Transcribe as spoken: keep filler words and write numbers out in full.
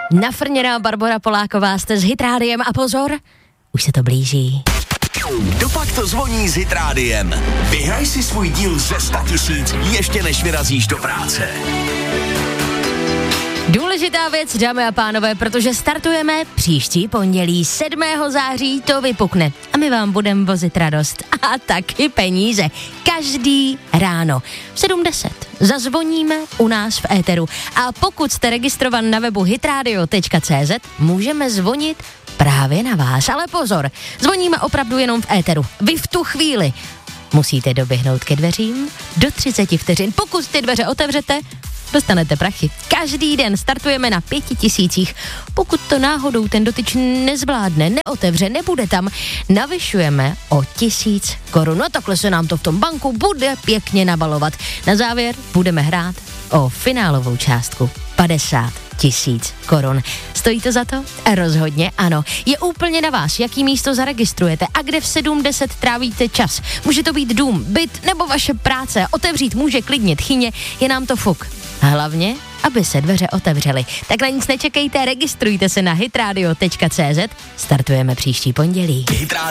Nafrněná Barbora Poláková, jste s Hitrádiem a pozor, už se to blíží. Kdo pak to zvoní s Hitrádiem? Vyhraj si svůj díl ze sta tisíc, ještě než vyrazíš do práce. Důležitá věc, dámy a pánové, protože startujeme příští pondělí sedmého září, to vypukne a my vám budeme vozit radost a taky peníze. Každý ráno v sedm deset zazvoníme u nás v éteru a pokud jste registrovan na webu hitradio tečka cé zet, můžeme zvonit právě na vás. Ale pozor, zvoníme opravdu jenom v éteru. Vy v tu chvíli musíte doběhnout ke dveřím do třicet vteřin. Pokud ty dveře otevřete, dostanete prachy. Každý den startujeme na pěti tisících. Pokud to náhodou ten dotyč nezvládne, neotevře, nebude tam, navyšujeme o tisíc korun. No takhle se nám to v tom banku bude pěkně nabalovat. Na závěr budeme hrát o finálovou částku padesát tisíc korun. Stojí to za to? Rozhodně ano. Je úplně na vás, jaký místo zaregistrujete a kde v sedm deset trávíte čas. Může to být dům, byt nebo vaše práce. Otevřít může klidně tchyně, je nám to fuk. Hlavně, aby se dveře otevřely. Tak na nic nečekejte, registrujte se na hitradio tečka cé zet. Startujeme příští pondělí.